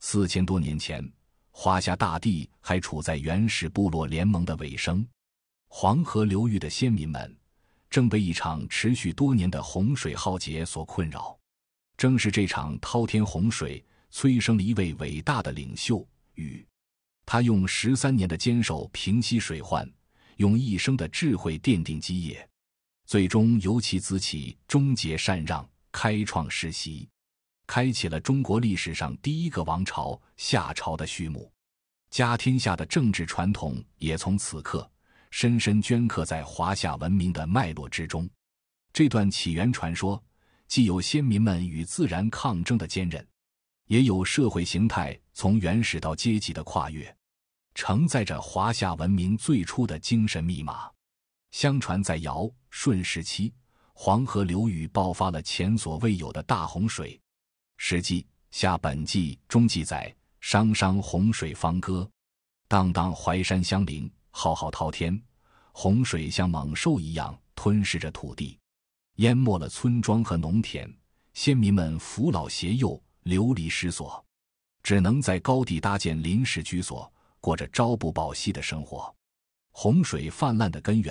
4000多年前，华夏大地还处在原始部落联盟的尾声，黄河流域的先民们正被一场持续多年的洪水浩劫所困扰。正是这场滔天洪水催生了一位伟大的领袖禹，他用13年的坚守平息水患，用一生的智慧奠定基业，最终由其子起终结禅让，开创世袭，开启了中国历史上第一个王朝夏朝的序幕。家天下的政治传统也从此刻深深镌刻在华夏文明的脉络之中。这段起源传说既有先民们与自然抗争的坚韧，也有社会形态从原始到阶级的跨越，承载着华夏文明最初的精神密码。相传在尧舜时期，黄河流域爆发了前所未有的大洪水。史记下本纪中记载，商洪水方歌，荡荡淮山相邻，浩浩滔天，洪水像猛兽一样吞噬着土地，淹没了村庄和农田，先民们扶老携幼，流离失所，只能在高地搭建临时居所，过着朝不保夕的生活。洪水泛滥的根源